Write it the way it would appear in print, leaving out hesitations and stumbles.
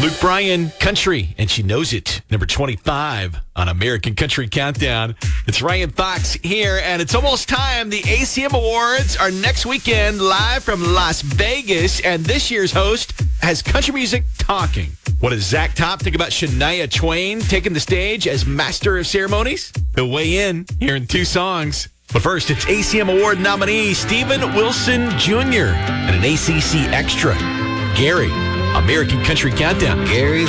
Luke Bryan, Country, and She Knows It. Number 25 on American Country Countdown. It's Ryan Fox here, and it's almost time. The ACM Awards are next weekend, live from Las Vegas, and this year's host has country music talking. What does Zach Top think about Shania Twain taking the stage as Master of Ceremonies? He'll weigh in here in 2 songs. But first, it's ACM Award nominee Steven Wilson Jr. and an ACC Extra. Gary, American Country Countdown. Gary